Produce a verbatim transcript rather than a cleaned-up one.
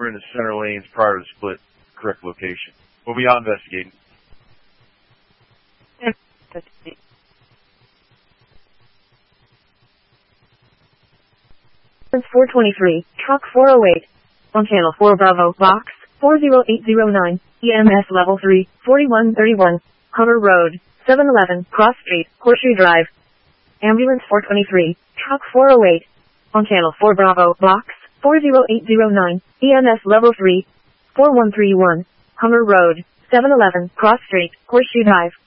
were in the center lanes prior to the split. Correct location. We'll be out investigating. four twenty-three, truck four oh eight. On channel four Bravo, box four zero eight zero nine, E M S level three, forty-one thirty-one, Hummer Road, seven eleven, Cross Street, Horseshoe Drive. Ambulance four twenty-three, truck four oh eight. On channel four Bravo, box four zero eight zero nine, E M S level three, four one three one, Hummer Road, seven eleven, Cross Street, Horseshoe Drive.